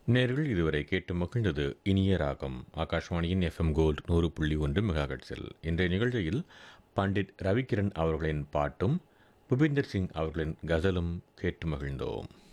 நேர்கள் இதுவரை கேட்டு மகிழ்ந்தது இனிய ராகம் ஆகாஷ்வாணியின் எஃப்எம் கோல்ட் 100.1 மெகாஹெட்ஸில். இன்றைய நிகழ்ச்சியில் பண்டிட் ரவிகிரண் அவர்களின் பாட்டும் புபிந்தர் சிங் அவர்களின் கசலும் கேட்டு மகிழ்ந்தோம்.